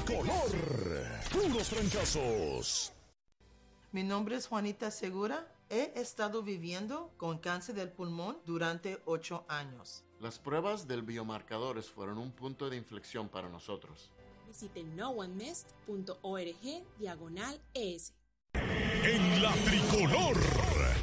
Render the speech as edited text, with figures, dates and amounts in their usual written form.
tricolor. Puros fracasos. Mi nombre es Juanita Segura. He estado viviendo con cáncer del pulmón durante 8 años. Las pruebas del biomarcadores fueron un punto de inflexión para nosotros. Visite noonemest.org/ES. En la tricolor.